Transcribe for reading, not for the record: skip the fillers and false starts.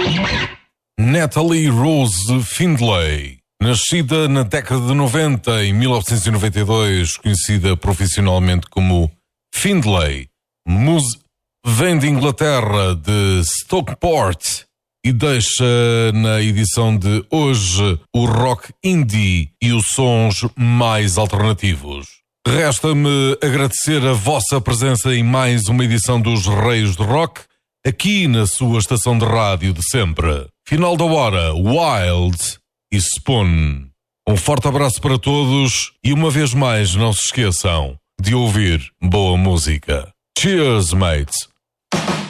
Natalie Rose Findlay, nascida na década de 90, em 1992, conhecida profissionalmente como Findlay, vem de Inglaterra, de Stockport, e deixa na edição de hoje o rock indie e os sons mais alternativos. Resta-me agradecer a vossa presença em mais uma edição dos Reis do Rock, aqui na sua estação de rádio de sempre. Final da hora, Wild e Spoon. Um forte abraço para todos e uma vez mais não se esqueçam de ouvir boa música. Cheers, mates!